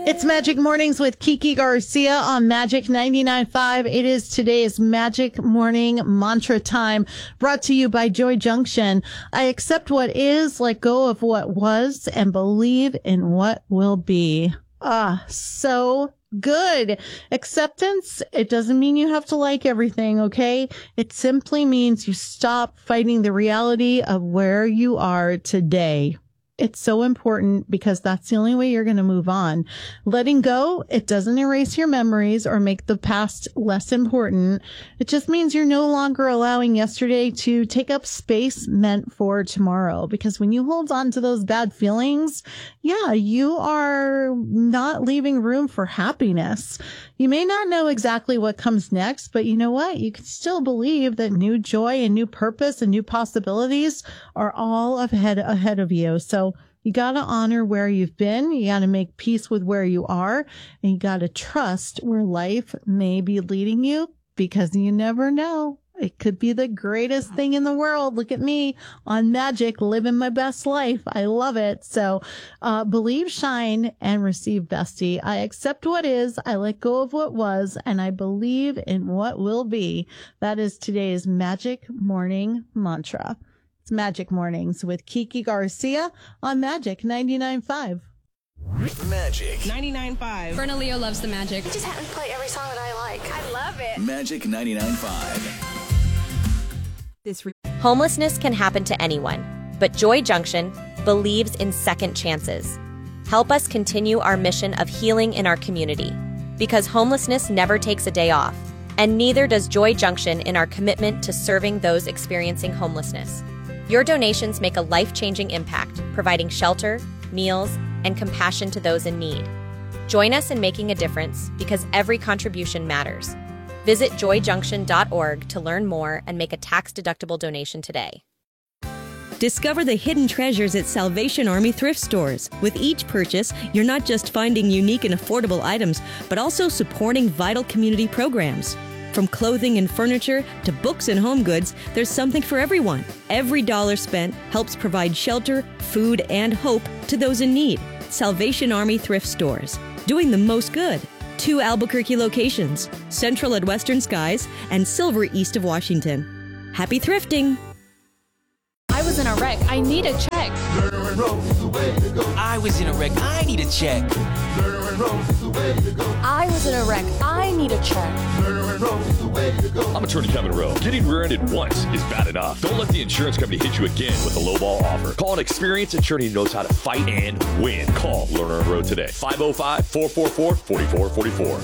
It's Magic Mornings with Kiki Garcia on Magic 99.5. It is today's Magic Morning Mantra time, brought to you by Joy Junction. I accept what is, let go of what was, and believe in what will be. So good. Acceptance, it doesn't mean you have to like everything, okay? It simply means you stop fighting the reality of where you are today. It's so important because that's the only way you're going to move on. Letting go, it doesn't erase your memories or make the past less important. It just means you're no longer allowing yesterday to take up space meant for tomorrow. Because when you hold on to those bad feelings, you are not leaving room for happiness. You may not know exactly what comes next, but you know what? You can still believe that new joy and new purpose and new possibilities are all ahead of you. So you got to honor where you've been. You got to make peace with where you are, and you got to trust where life may be leading you, because you never know. It could be the greatest thing in the world. Look at me on Magic, living my best life. I love it. So, believe, shine, and receive, bestie. I accept what is, I let go of what was, and I believe in what will be. That is today's Magic Morning Mantra. It's Magic Mornings with Kiki Garcia on Magic 99.5. Magic 99.5. Berna Leo loves the Magic. Just have to play every song that I like. I love it. Magic 99.5. Homelessness can happen to anyone, but Joy Junction believes in second chances. Help us continue our mission of healing in our community, because homelessness never takes a day off, and neither does Joy Junction in our commitment to serving those experiencing homelessness. Your donations make a life-changing impact, providing shelter, meals, and compassion to those in need. Join us in making a difference, because every contribution matters. Visit joyjunction.org to learn more and make a tax-deductible donation today. Discover the hidden treasures at Salvation Army thrift stores. With each purchase, you're not just finding unique and affordable items, but also supporting vital community programs. From clothing and furniture to books and home goods, there's something for everyone. Every dollar spent helps provide shelter, food, and hope to those in need. Salvation Army thrift stores, doing the most good. 2 Albuquerque locations, Central at Western Skies and Silver east of Washington. Happy thrifting! I was in a wreck. I need a check. I was in a wreck. I need a check. I was in a wreck. I need a check. I'm Attorney Kevin Rowe. Getting rear-ended once is bad enough. Don't let the insurance company hit you again with a lowball offer. Call an experienced attorney who knows how to fight and win. Call Lerner and Rowe today. 505-444-4444.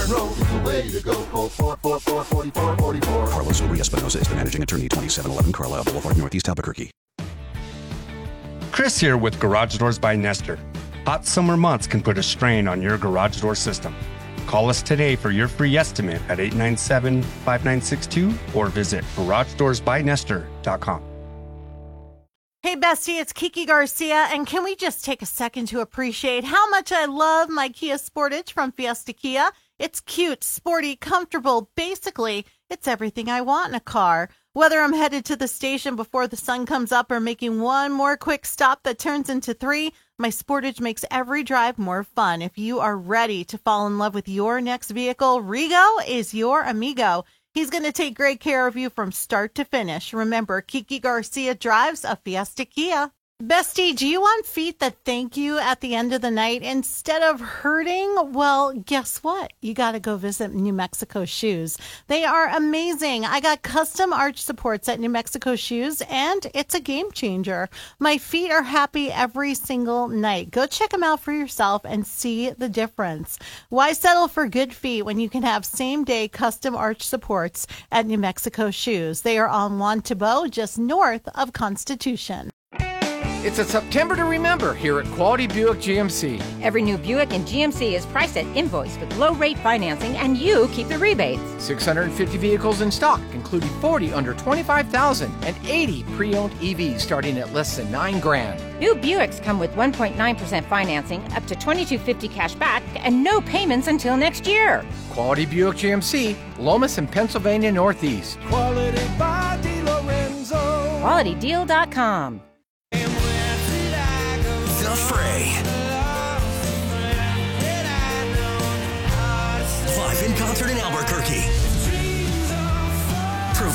Carlos Uri Espinosa is the managing attorney, 2711 Carlisle Boulevard, Northeast Albuquerque. Chris here with Garage Doors by Nestor. Hot summer months can put a strain on your garage door system. Call us today for your free estimate at 897-5962 or visit GarageDoorsByNestor.com. Hey, bestie, it's Kiki Garcia, and can we just take a second to appreciate how much I love my Kia Sportage from Fiesta Kia? It's cute, sporty, comfortable. Basically, it's everything I want in a car. Whether I'm headed to the station before the sun comes up or making one more quick stop that turns into 3, my Sportage makes every drive more fun. If you are ready to fall in love with your next vehicle, Rigo is your amigo. He's going to take great care of you from start to finish. Remember, Kiki Garcia drives a Fiesta Kia. Bestie, do you want feet that thank you at the end of the night instead of hurting? Well, guess what? You got to go visit New Mexico Shoes. They are amazing. I got custom arch supports at New Mexico Shoes, and it's a game changer. My feet are happy every single night. Go check them out for yourself and see the difference. Why settle for good feet when you can have same-day custom arch supports at New Mexico Shoes? They are on Juan Tabo, just north of Constitution. It's a September to remember here at Quality Buick GMC. Every new Buick in GMC is priced at invoice with low-rate financing, and you keep the rebates. 650 vehicles in stock, including 40 under $25,000 and 80 pre-owned EVs starting at less than $9,000. New Buicks come with 1.9% financing, up to $2,250 cash back, and no payments until next year. Quality Buick GMC, Lomas and Pennsylvania Northeast. Quality by DeLorenzo. QualityDeal.com. The Fray.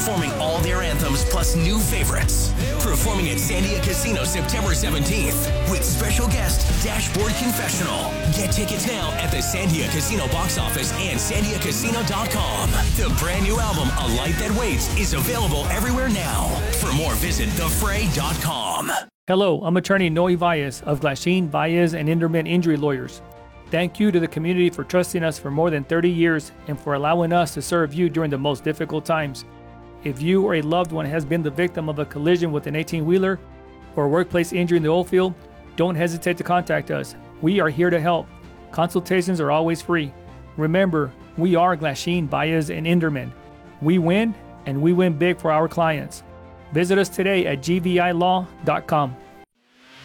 performing all their anthems plus new favorites. Performing at Sandia Casino September 17th with special guest Dashboard Confessional. Get tickets now at the Sandia Casino box office and sandiacasino.com. The brand new album, A Light That Waits, is available everywhere now. For more, visit thefray.com. Hello, I'm attorney Noe Valles of Glasheen, Valles, and Inderman Injury Lawyers. Thank you to the community for trusting us for more than 30 years and for allowing us to serve you during the most difficult times. If you or a loved one has been the victim of a collision with an 18-wheeler or a workplace injury in the oil field, don't hesitate to contact us. We are here to help. Consultations are always free. Remember, we are Glasheen, Valles, and Inderman. We win, and we win big for our clients. Visit us today at gvilaw.com.